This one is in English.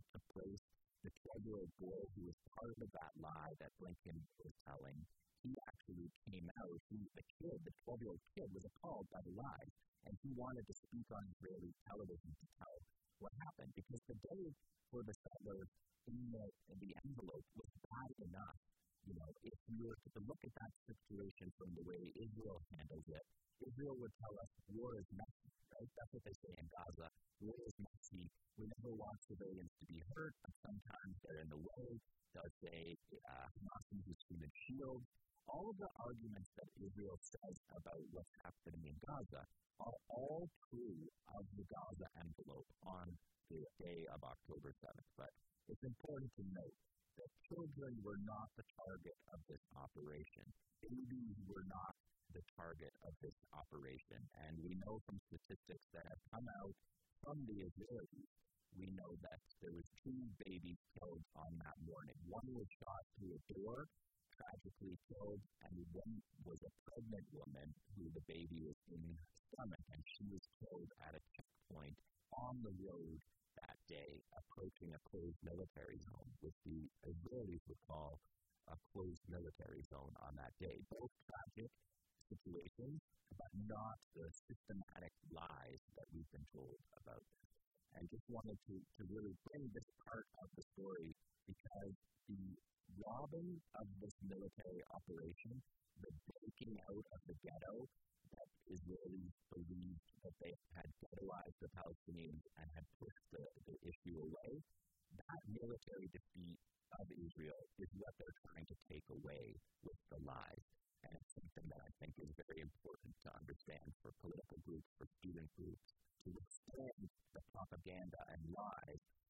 that took place. The 12-year-old boy who was part of that lie that Blinken was telling, he actually came out. The 12-year-old kid was appalled by the lies, and he wanted to speak on Israeli television to tell what happened, because the day for the settlers in the envelope was bad enough. If you were to look at that situation from the way Israel handles it, Israel would tell us war is messy, right? That's what they say in Gaza. War is messy. We never want civilians to be hurt, but sometimes they're in the way. They'll say Hamas uses human shields. All of the arguments that Israel says about what's happening in Gaza are all true of the Gaza envelope on the day of October 7th. But it's important to note that children were not the target of this operation. Babies were not the target of this operation. And we know from statistics that have come out from the Israelis, we know that there was 2 babies killed on that morning. One was shot through a door, tragically killed, and one was a pregnant woman who the baby was in her stomach, and she was killed at a checkpoint on the road that day, approaching a closed military zone, which the Israelis would call a closed military zone on that day. Both tragic situations, but not the systematic lies that we've been told about this. And just wanted to really bring this part of the story, because the robbing of this military operation, the breaking out of the ghetto that Israelis believed that they had ghettoized the Palestinians and had pushed the issue away, that military defeat of Israel is what they're trying to take away with the lies. And it's something that I think is very important to understand for political groups, for student groups, to withstand the propaganda and lies